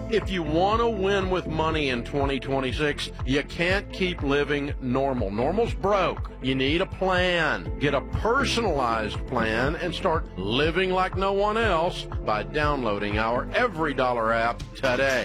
If you want to win with money in 2026, you can't keep living normal. Normal's broke. You need a plan. Get a personalized plan and start living like no one else by downloading our Every Dollar app today.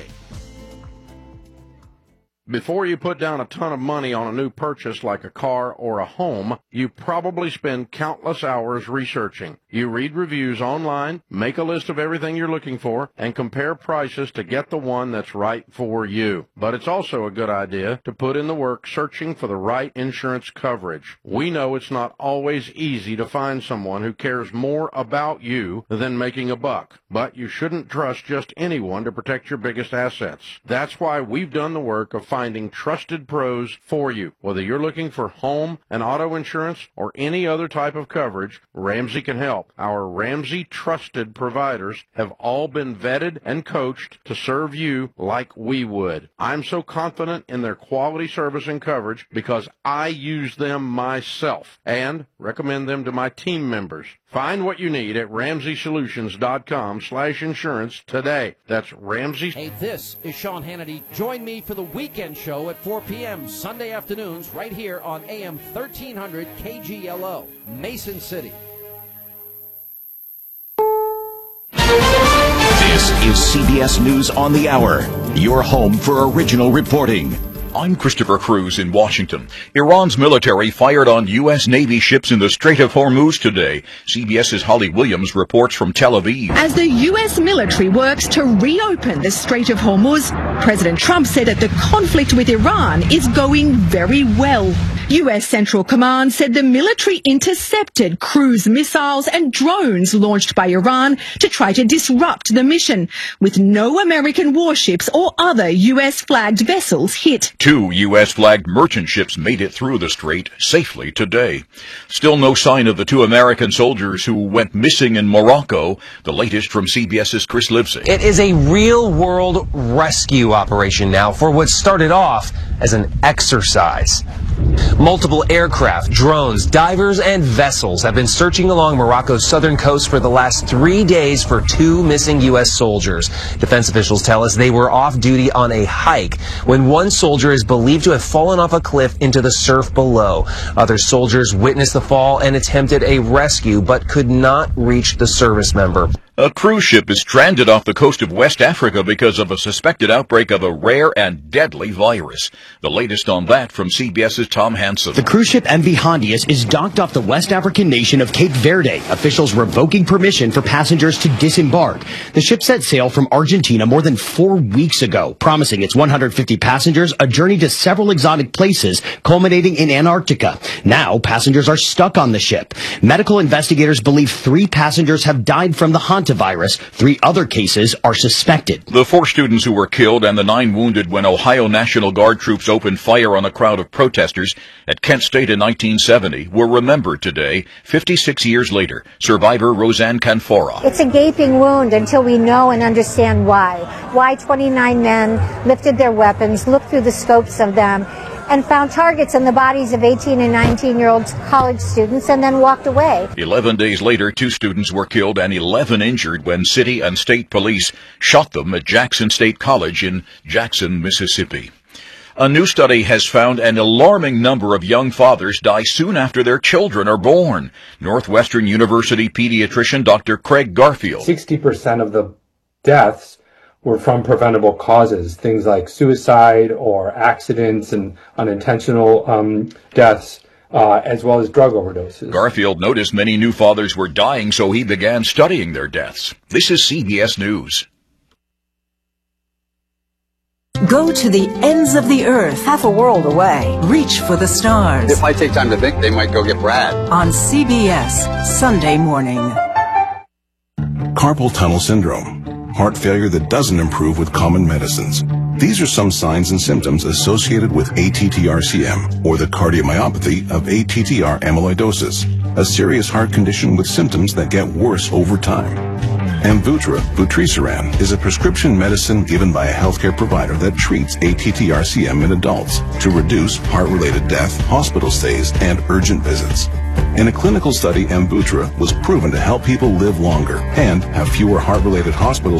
Before you put down a ton of money on a new purchase like a car or a home, you probably spend countless hours researching. You read reviews online, make a list of everything you're looking for, and compare prices to get the one that's right for you. But it's also a good idea to put in the work searching for the right insurance coverage. We know it's not always easy to find someone who cares more about you than making a buck, but you shouldn't trust just anyone to protect your biggest assets. That's why we've done the work of finding trusted pros for you. Whether you're looking for home and auto insurance or any other type of coverage, Ramsey can help. Our Ramsey trusted providers have all been vetted and coached to serve you like we would. I'm so confident in their quality service and coverage because I use them myself and recommend them to my team members. Find what you need at RamseySolutions.com/insurance today. That's Ramsey. Hey, this is Sean Hannity. Join me for the weekend show at 4 p.m. Sunday afternoons right here on AM 1300 KGLO, Mason City. This is CBS News on the Hour, your home for original reporting. I'm Christopher Cruz in Washington. Iran's military fired on U.S. Navy ships in the Strait of Hormuz today. CBS's Holly Williams reports from Tel Aviv. As the U.S. military works to reopen the Strait of Hormuz, President Trump said that the conflict with Iran is going very well. U.S. Central Command said the military intercepted cruise missiles and drones launched by Iran to try to disrupt the mission, with no American warships or other U.S.-flagged vessels hit. 2 U.S.-flagged merchant ships made it through the strait safely today. Still no sign of the 2 American soldiers who went missing in Morocco. The latest from CBS's Chris Livesey. It is a real-world rescue operation now for what started off as an exercise. Multiple aircraft, drones, divers, and vessels have been searching along Morocco's southern coast for the last 3 days for 2 missing U.S. soldiers. Defense officials tell us they were off duty on a hike when one soldier is believed to have fallen off a cliff into the surf below. Other soldiers witnessed the fall and attempted a rescue but could not reach the service member. A cruise ship is stranded off the coast of West Africa because of a suspected outbreak of a rare and deadly virus. The latest on that from CBS's Tom Hansen. The cruise ship MV Hondius is docked off the West African nation of Cape Verde, officials revoking permission for passengers to disembark. The ship set sail from Argentina more than 4 weeks ago, promising its 150 passengers a journey to several exotic places, culminating in Antarctica. Now, passengers are stuck on the ship. Medical investigators believe 3 passengers have died from the hantavirus. 3 other cases are suspected. The 4 students who were killed and the 9 wounded when Ohio National Guard troops opened fire on a crowd of protesters at Kent State in 1970 were remembered today, 56 years later. Survivor Roseanne Canfora. It's a gaping wound until we know and understand why. Why 29 men lifted their weapons, looked through the scopes of them, and found targets in the bodies of 18 and 19-year-old college students and then walked away. 11 days later, 2 students were killed and 11 injured when city and state police shot them at Jackson State College in Jackson, Mississippi. A new study has found an alarming number of young fathers die soon after their children are born. Northwestern University pediatrician Dr. Craig Garfield. 60% of the deaths were from preventable causes, things like suicide or accidents and unintentional deaths, as well as drug overdoses. Garfield noticed many new fathers were dying, so he began studying their deaths. This is CBS News. Go to the ends of the earth, half a world away. Reach for the stars. If I take time to think, they might go get Brad. On CBS, Sunday morning. Carpal tunnel syndrome. Heart failure that doesn't improve with common medicines. These are some signs and symptoms associated with ATTR-CM, or the cardiomyopathy of ATTR amyloidosis, a serious heart condition with symptoms that get worse over time. Amvuttra, vutrisiran, is a prescription medicine given by a healthcare provider that treats ATTR-CM in adults to reduce heart-related death, hospital stays, and urgent visits. In a clinical study, Amvuttra was proven to help people live longer and have fewer heart-related hospital